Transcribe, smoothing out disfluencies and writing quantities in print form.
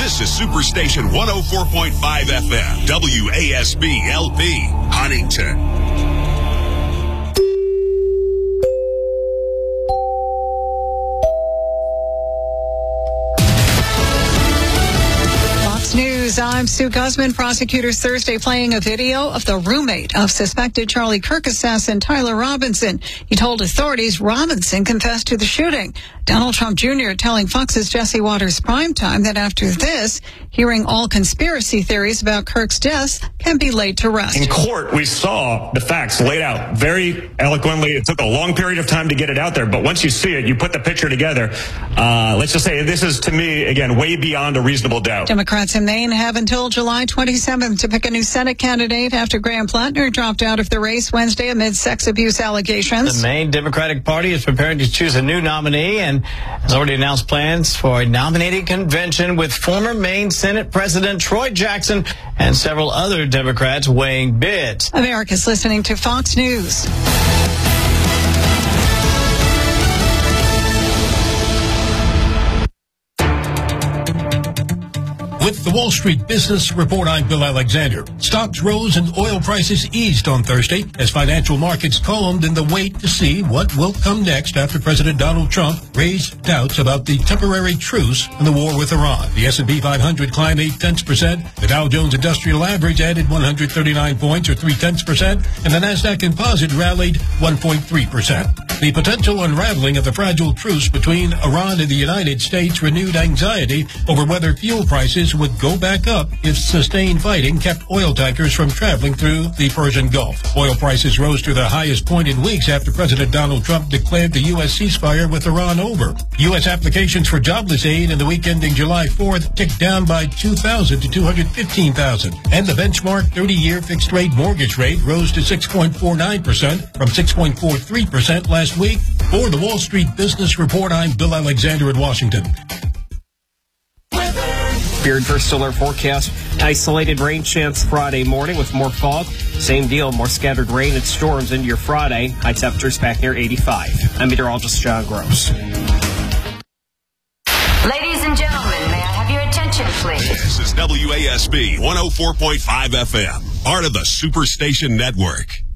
This is Superstation 104.5 FM, WASB LP, Huntington. News. I'm Sue Guzman. Prosecutors Thursday playing a video of the roommate of suspected Charlie Kirk assassin Tyler Robinson. He told authorities Robinson confessed to the shooting. Donald Trump Jr. telling Fox's Jesse Waters Primetime that after this, hearing all conspiracy theories about Kirk's death can be laid to rest. In court, we saw the facts laid out very eloquently. It took a long period of time to get it out there, but once you see it, you put the picture together. Let's just say this is, to me, again, way beyond a reasonable doubt. Democrats in Maine have until July 27th to pick a new Senate candidate after Graham Plattner dropped out of the race Wednesday amid sex abuse allegations. The Maine Democratic Party is preparing to choose a new nominee and has already announced plans for a nominating convention with former Maine Senate President Troy Jackson and several other Democrats weighing bids. America's listening to Fox News. With the Wall Street Business Report, I'm Bill Alexander. Stocks rose and oil prices eased on Thursday as financial markets calmed in the wait to see what will come next after President Donald Trump raised doubts about the temporary truce in the war with Iran. The S&P 500 climbed 0.8%. The Dow Jones Industrial Average added 139 points, or 0.3%, and the Nasdaq Composite rallied 1.3%. The potential unraveling of the fragile truce between Iran and the United States renewed anxiety over whether fuel prices would go back up if sustained fighting kept oil tankers from traveling through the Persian Gulf. Oil prices rose to their highest point in weeks after President Donald Trump declared the U.S. ceasefire with Iran over. U.S. applications for jobless aid in the week ending July 4th ticked down by 2,000 to 215,000. And the benchmark 30-year fixed-rate mortgage rate rose to 6.49% from 6.43% last week. For the Wall Street Business Report, I'm Bill Alexander in Washington. Beard First Alert forecast. Isolated rain chance Friday morning with more fog. Same deal, more scattered rain and storms into your Friday. High temperatures back near 85. I'm meteorologist John Gross. Ladies and gentlemen, may I have your attention, please? This is WASB 104.5 FM, part of the Superstation Network.